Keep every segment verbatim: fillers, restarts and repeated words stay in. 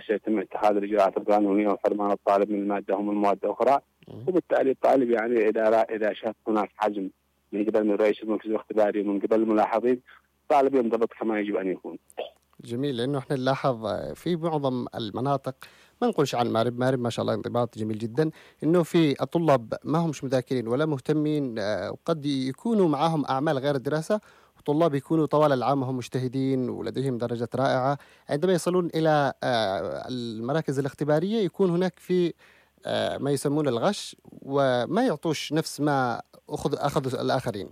سيتم اتخاذ الإجراءات القانونية وحرمان الطالب من المادة ومن المواد الأخرى. وبالتالي الطالب يعني إذا إذا شاف هناك حجم من قبل من رئيس المركز الاختباري ومن قبل الملاحظين، الطالب ينضبط كما يجب أن يكون. جميل، لأنه احنا نلاحظ في معظم المناطق، ما نقولش عن مارب، مارب ما شاء الله انضباط جميل جدا، انه في الطلاب ما همش مذاكرين ولا مهتمين، وقد يكونوا معهم اعمال غير الدراسة، وطلاب يكونوا طوال العام هم مجتهدين ولديهم درجات رائعة. عندما يصلون إلى المراكز الاختبارية يكون هناك في ما يسمونه الغش، وما يعطوش نفس ما أخذ أخذوا الآخرين.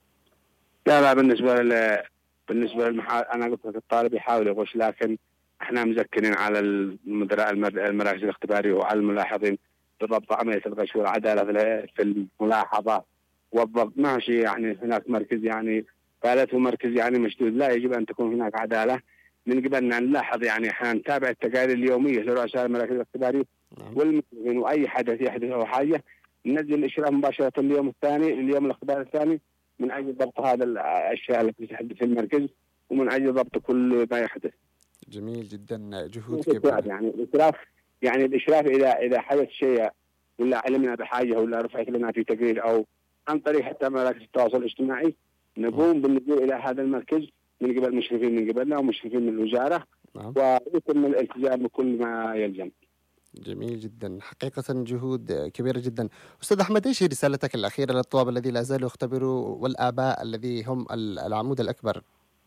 لا لا بالنسبة ل بالنسبة للمحا... أنا قلت لك الطالب يحاول يغش، لكن احنا مذكرين على المدراء المراكز الاختبارية وعلى الملاحظين بضبط عملية الغش والعدالة في الملاحظة والضبط. ماشي يعني هناك مركز يعني قالته مركز يعني مشدود، لا يجب أن تكون هناك عدالة من قبلنا. نلاحظ يعني احنا نتابع التقارير اليومية لرؤساء المراكز الاختبارية والمسؤولين، وأي حدث يحدث أو حاجة ننزل الإشراف مباشرة اليوم الثاني اليوم الاختبار الثاني من أجل ضبط هذا الأشياء التي تحدث في المركز ومن أجل ضبط كل ما يحدث. جميل جدا، جهود كبيرة. يعني الإشراف يعني الإشراف إذا إذا حدث شيء ولا علمنا بحاجة ولا رفعت لنا في تقرير أو عن طريق حتى مراكز التواصل الاجتماعي، نقوم بالنزول إلى هذا المركز من قبل مشرفين من قبلنا ومشرفين من الوزارة، ويتم الالتزام بكل ما يلزم. جميل جدا، حقيقة جهود كبيرة جدا. أستاذ أحمد، إيش رسالتك الأخيرة للطلاب الذي لا زالوا يختبروا والآباء الذي هم العمود الأكبر؟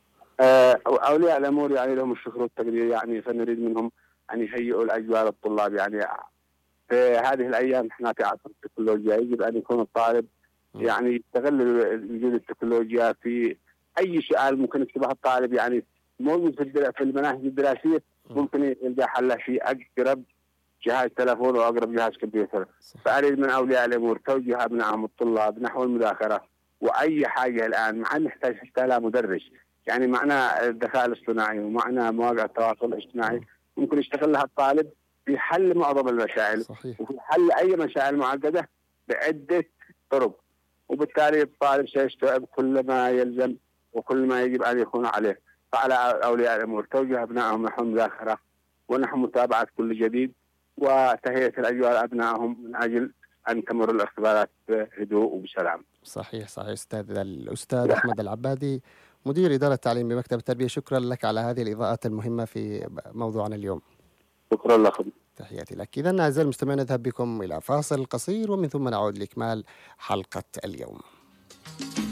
أولياء الأمور يعني لهم الشكر والتقدير، يعني فنريد منهم أن يهيئوا الأجواء للطلاب. يعني في هذه الأيام احنا في عصر التكنولوجيا، يجب أن يكون الطالب يعني يستغل وجود التكنولوجيا في أي سؤال ممكن يكتبه الطالب، يعني موجود في المناهج الدراسية ممكن يلقى حله في أقرب جهاز تلفون وأقرب جهاز كمبيوتر. فأريد من أولياء الأمور توجيه أبنائهم الطلاب نحو المذاكرة وأي حاجة الآن، مع نحتاج حتى لا مدرس، يعني معنا الذكاء الاصطناعي ومعنا مواقع التواصل الاجتماعي ممكن يستغلها الطالب في حل معظم المسائل. صحيح. وفي حل أي مسائل معقدة بعدة طرق، وبالتالي الطالب سيستوعب كل ما يلزم وكل ما يجب أن يكون عليه. فعلى أولياء الأمور توجيه أبنائهم نحو المذاكرة ونحو متابعة كل جديد وتهيئة الأجواء لأبنائهم من أجل أن تمر الاختبارات بهدوء وبسلام. صحيح صحيح. أستاذ الأستاذ أحمد العبادي، مدير إدارة التعليم بمكتب التربية، شكرا لك على هذه الإضاءات المهمة في موضوعنا اليوم. شكرا لكم. تحياتي لك. إذن أعزائي المستمعين نذهب بكم إلى فاصل قصير ومن ثم نعود لإكمال حلقة اليوم.